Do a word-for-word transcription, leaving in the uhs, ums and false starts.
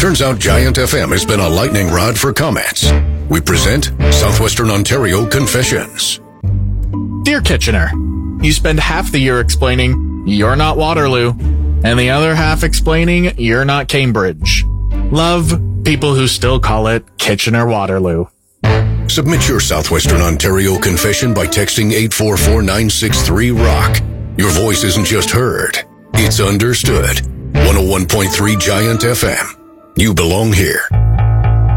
Turns out Giant F M has been a lightning rod for comments. We present Southwestern Ontario Confessions. Dear Kitchener, you spend half the year explaining you're not Waterloo, and the other half explaining you're not Cambridge. Love, people who still call it Kitchener-Waterloo. Submit your Southwestern Ontario confession by texting eight four four nine six three rock. Your voice isn't just heard, it's understood. one oh one point three Giant F M. You belong here.